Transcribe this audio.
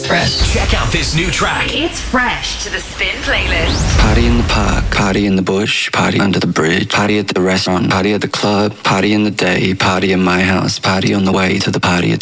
fresh. Check out this new track. It's fresh to the Spin playlist. Party in the park, party in the bush, party under the bridge, party at the restaurant, party at the club, party in the day, party in my house, party on the way to the party at